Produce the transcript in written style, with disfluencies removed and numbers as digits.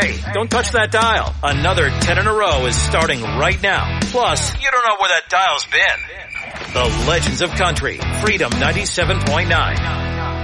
Hey, don't touch that dial. Another 10 in a row is starting right now. Plus, you don't know where that dial's been. The Legends of Country, Freedom 97.9.